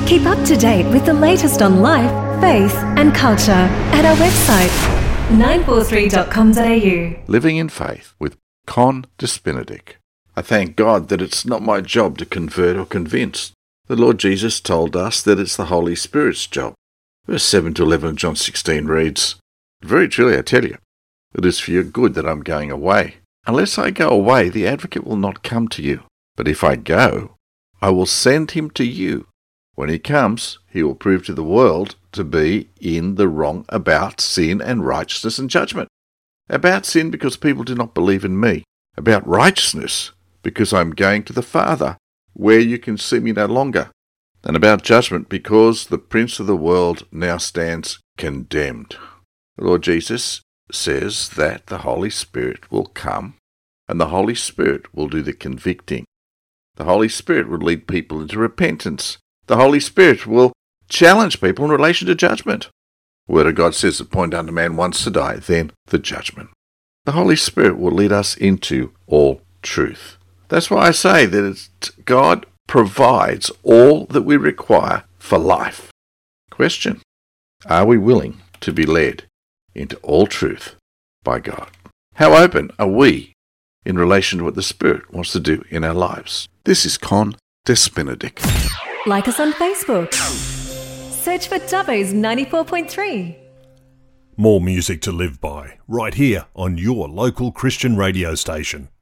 Keep up to date with the latest on life, faith and culture at our website 943.com.au. Living in Faith with Con Despinadic. I thank God that it's not my job to convert or convince. The Lord Jesus told us that it's the Holy Spirit's job. Verse 7 to 11 of John 16 reads, "Very truly I tell you, it is for your good that I'm going away. Unless I go away, the Advocate will not come to you. But if I go, I will send him to you. When he comes, he will prove to the world to be in the wrong about sin and righteousness and judgment. About sin because people do not believe in me. About righteousness because I'm going to the Father, where you can see me no longer. And about judgment because the prince of the world now stands condemned." The Lord Jesus says that the Holy Spirit will come, and the Holy Spirit will do the convicting. The Holy Spirit will lead people into repentance. The Holy Spirit will challenge people in relation to judgment. The Word of God says the point unto man once to die, then the judgment. The Holy Spirit will lead us into all truth. That's why I say that God provides all that we require for life. Question: are we willing to be led into all truth by God? How open are we in relation to what the Spirit wants to do in our lives? This is Con Despinadic. Like us on Facebook. Search for Dubbo's 94.3. More music to live by, right here on your local Christian radio station.